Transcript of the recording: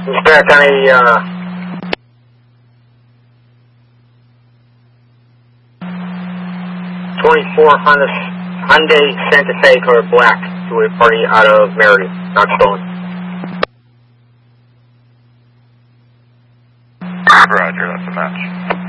He's back on a 24 Hyundai Santa Fe color black to a party out of Meriden, not stolen. Roger, that's a match.